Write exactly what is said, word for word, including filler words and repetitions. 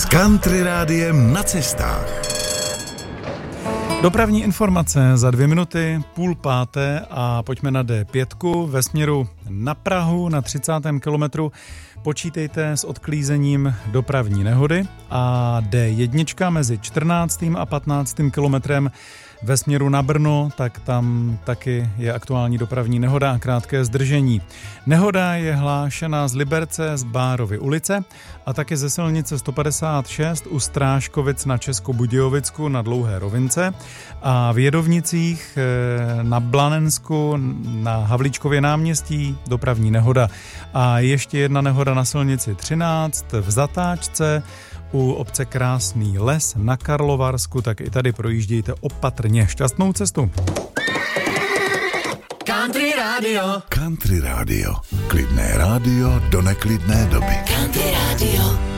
Country rádiem na cestách. Dopravní informace za dvě minuty, půl páté a pojďme na dé pět ve směru na Prahu na třicátém kilometru. Počítejte s odklízením dopravní nehody a dé jedna mezi čtrnáctým a patnáctým kilometrem ve směru na Brno, tak tam taky je aktuální dopravní nehoda a krátké zdržení. Nehoda je hlášena z Liberce z Bárovy ulice a taky ze silnice sto padesát šest u Strážkovic na Českobudějovicku na Dlouhé rovince a v Jedovnicích na Blanensku na Havlíčkově náměstí dopravní nehoda. A ještě jedna nehoda na silnici třináct v Zatáčce u obce Krásný les na Karlovarsku, tak i tady projíždějte opatrně. Šťastnou cestu. Country Radio. Country Radio. Klidné rádio do neklidné doby. Country Radio.